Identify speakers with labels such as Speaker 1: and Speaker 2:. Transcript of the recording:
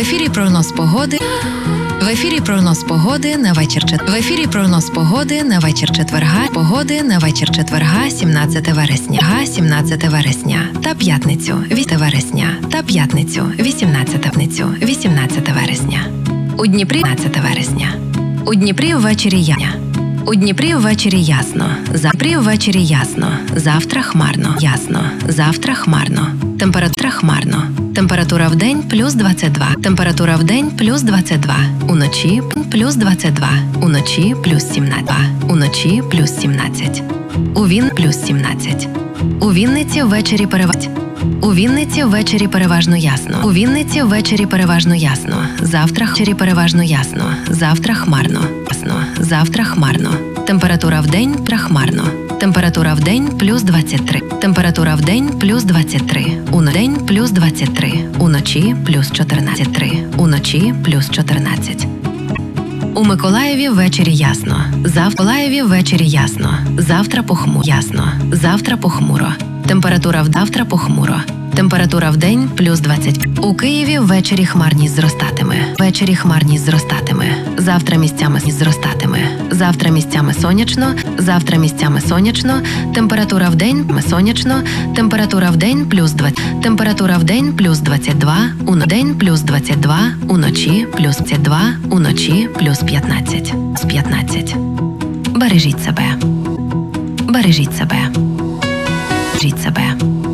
Speaker 1: ефірі прогноз погоди. В ефірі прогноз погоди на вечір В ефірі прогноз погоди на вечір четверга. Погоди на вечір четверга, 17 вересня. 17 вересня та п'ятницю, 8 вересня та п'ятницю, 18 вересня. У Дніпрі 15 вересня. У Дніпрі ввечері ясно. У Дніпрі ввечері ясно. Дніпрі ввечері ясно. Завтра хмарно. Ясно. Завтра хмарно. Температура хмарно. Температура в день плюс 22. Температура в день плюс 22. Уночі плюс 22. Уночі плюс 17. Уночі плюс 17. У Він плюс 17. У Вінниці ввечері переважно. У Вінниці ввечері переважно ясно. У Вінниці ввечері переважно ясно. Завтра ввечері переважно ясно. Завтра хмарно. Ясно. Завтра хмарно. Температура в день хмарно. Температура в день плюс 23. Температура в день плюс 23. День плюс 23. Уночі плюс 14. Уночі плюс 14. У Миколаєві ввечері ясно. Миколаєві ввечері ясно. Завтра похмуро. Ясно. Завтра похмуро. Температура завтра похмуро. Температура в день плюс 20. У Києві ввечері хмарність зростатиме. Ввечері хмарність зростатиме. Завтра місцями зростатиме. Завтра місцями сонячно. Завтра місцями сонячно. Температура в день сонячно. Температура в день плюс 20. Температура в день плюс 22. У день плюс 22. Уночі плюс 22. Уночі плюс 15. 15. Бережіть себе. Бережіть себе. Бережіть себе.